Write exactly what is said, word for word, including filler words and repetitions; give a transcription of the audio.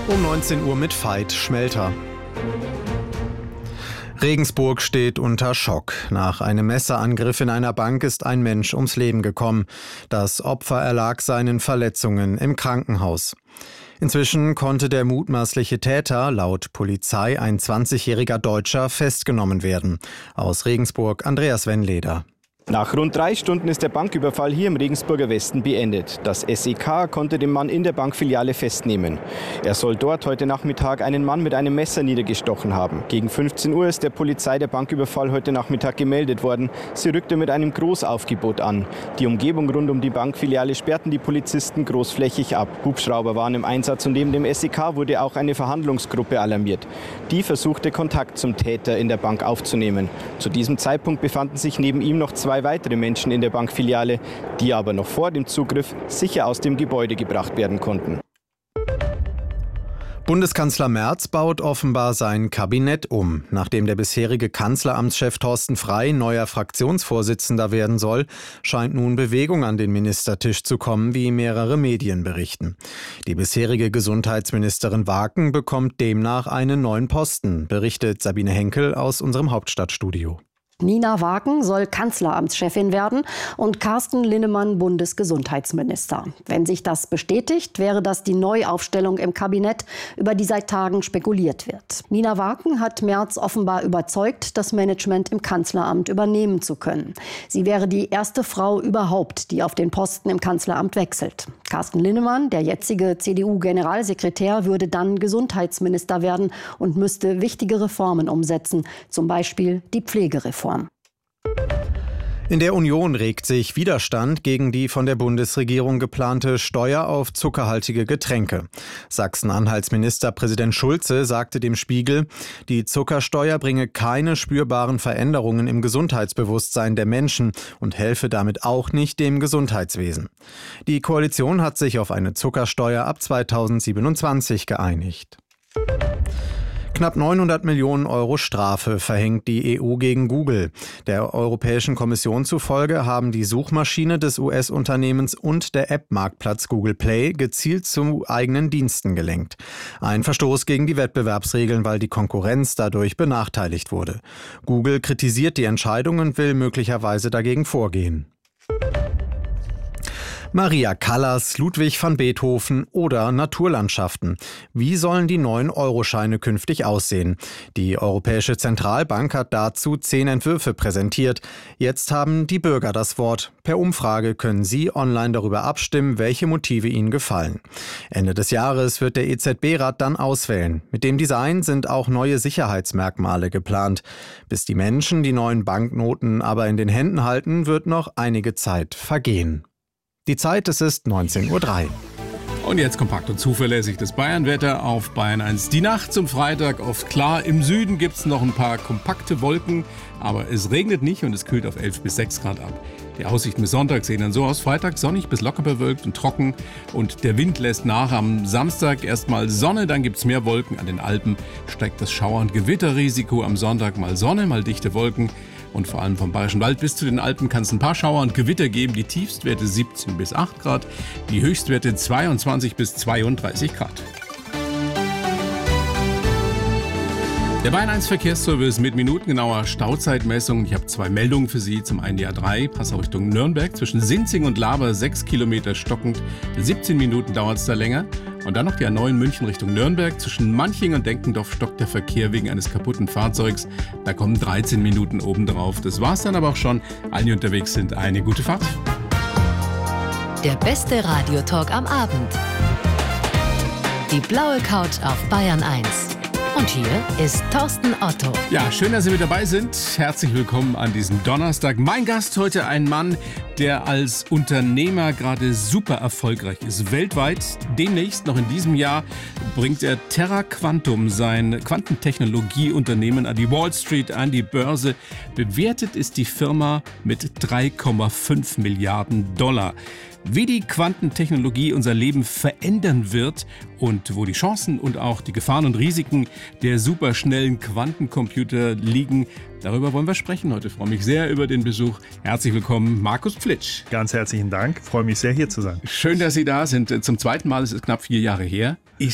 Um neunzehn Uhr mit Veit Schmelter. Regensburg steht unter Schock. Nach einem Messerangriff in einer Bank ist ein Mensch ums Leben gekommen. Das Opfer erlag seinen Verletzungen im Krankenhaus. Inzwischen konnte der mutmaßliche Täter, laut Polizei ein zwanzigjähriger Deutscher, festgenommen werden. Aus Regensburg Andreas Wennleder. Nach rund drei Stunden ist der Banküberfall hier im Regensburger Westen beendet. Das S E K konnte den Mann in der Bankfiliale festnehmen. Er soll dort heute Nachmittag einen Mann mit einem Messer niedergestochen haben. Gegen fünfzehn Uhr ist der Polizei der Banküberfall heute Nachmittag gemeldet worden. Sie rückte mit einem Großaufgebot an. Die Umgebung rund um die Bankfiliale sperrten die Polizisten großflächig ab. Hubschrauber waren im Einsatz und neben dem S E K wurde auch eine Verhandlungsgruppe alarmiert. Die versuchte, Kontakt zum Täter in der Bank aufzunehmen. Zu diesem Zeitpunkt befanden sich neben ihm noch zwei weitere Menschen in der Bankfiliale, die aber noch vor dem Zugriff sicher aus dem Gebäude gebracht werden konnten. Bundeskanzler Merz baut offenbar sein Kabinett um. Nachdem der bisherige Kanzleramtschef Thorsten Frey neuer Fraktionsvorsitzender werden soll, scheint nun Bewegung an den Ministertisch zu kommen, wie mehrere Medien berichten. Die bisherige Gesundheitsministerin Waken bekommt demnach einen neuen Posten, berichtet Sabine Henkel aus unserem Hauptstadtstudio. Nina Waken soll Kanzleramtschefin werden und Carsten Linnemann Bundesgesundheitsminister. Wenn sich das bestätigt, wäre das die Neuaufstellung im Kabinett, über die seit Tagen spekuliert wird. Nina Waken hat Merz offenbar überzeugt, das Management im Kanzleramt übernehmen zu können. Sie wäre die erste Frau überhaupt, die auf den Posten im Kanzleramt wechselt. Carsten Linnemann, der jetzige C D U-Generalsekretär, würde dann Gesundheitsminister werden und müsste wichtige Reformen umsetzen, zum Beispiel die Pflegereform. In der Union regt sich Widerstand gegen die von der Bundesregierung geplante Steuer auf zuckerhaltige Getränke. Sachsen-Anhalts Ministerpräsident Schulze sagte dem Spiegel, die Zuckersteuer bringe keine spürbaren Veränderungen im Gesundheitsbewusstsein der Menschen und helfe damit auch nicht dem Gesundheitswesen. Die Koalition hat sich auf eine Zuckersteuer ab zweitausendsiebenundzwanzig geeinigt. Knapp neunhundert Millionen Euro Strafe verhängt die E U gegen Google. Der Europäischen Kommission zufolge haben die Suchmaschine des U S-Unternehmens und der App-Marktplatz Google Play gezielt zu eigenen Diensten gelenkt. Ein Verstoß gegen die Wettbewerbsregeln, weil die Konkurrenz dadurch benachteiligt wurde. Google kritisiert die Entscheidung und will möglicherweise dagegen vorgehen. Maria Callas, Ludwig van Beethoven oder Naturlandschaften. Wie sollen die neuen Euroscheine künftig aussehen? Die Europäische Zentralbank hat dazu zehn Entwürfe präsentiert. Jetzt haben die Bürger das Wort. Per Umfrage können Sie online darüber abstimmen, welche Motive Ihnen gefallen. Ende des Jahres wird der E Z B-Rat dann auswählen. Mit dem Design sind auch neue Sicherheitsmerkmale geplant. Bis die Menschen die neuen Banknoten aber in den Händen halten, wird noch einige Zeit vergehen. Die Zeit, es ist neunzehn Uhr drei. Und jetzt kompakt und zuverlässig das Bayern-Wetter auf Bayern eins. Die Nacht zum Freitag oft klar. Im Süden gibt es noch ein paar kompakte Wolken, aber es regnet nicht und es kühlt auf elf bis sechs Grad ab. Die Aussichten bis Sonntag sehen dann so aus. Freitag sonnig bis locker bewölkt und trocken und der Wind lässt nach. Am Samstag erstmal Sonne, dann gibt es mehr Wolken. An den Alpen steigt das Schauer- und Gewitterrisiko. Am Sonntag mal Sonne, mal dichte Wolken. Und vor allem vom Bayerischen Wald bis zu den Alpen kann es ein paar Schauer und Gewitter geben. Die Tiefstwerte siebzehn bis acht Grad, die Höchstwerte zweiundzwanzig bis zweiunddreißig Grad. Der Bayern eins Verkehrsservice mit minutengenauer Stauzeitmessung. Ich habe zwei Meldungen für Sie. Zum einen die A drei, Passau Richtung Nürnberg, zwischen Sinzing und Laber sechs Kilometer stockend. siebzehn Minuten dauert es da länger. Und dann noch die A neun München Richtung Nürnberg. Zwischen Manching und Denkendorf stockt der Verkehr wegen eines kaputten Fahrzeugs. Da kommen dreizehn Minuten obendrauf. Das war's dann aber auch schon. Allen, die unterwegs sind, eine gute Fahrt. Der beste Radiotalk am Abend. Die blaue Couch auf Bayern eins. Und hier ist Thorsten Otto. Ja, schön, dass Sie mit dabei sind. Herzlich willkommen an diesem Donnerstag. Mein Gast heute ein Mann, der als Unternehmer gerade super erfolgreich ist. Weltweit, demnächst, noch in diesem Jahr, bringt er Terra Quantum, sein Quantentechnologieunternehmen, an die Wall Street, an die Börse. Bewertet ist die Firma mit drei Komma fünf Milliarden Dollar. Wie die Quantentechnologie unser Leben verändern wird und wo die Chancen und auch die Gefahren und Risiken der superschnellen Quantencomputer liegen, darüber wollen wir sprechen heute. Ich freue mich sehr über den Besuch. Herzlich willkommen, Markus Pflitsch. Ganz herzlichen Dank. Ich freue mich sehr, hier zu sein. Schön, dass Sie da sind. Zum zweiten Mal, es ist knapp vier Jahre her.